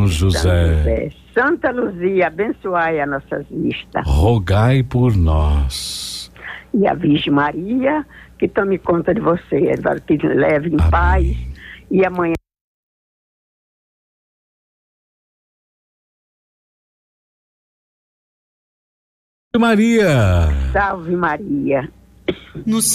São José. Santa Luzia, abençoai as nossas vistas. Rogai por nós. E a Virgem Maria, que tome conta de você, que leve em paz. E amanhã. Maria. Salve Maria. No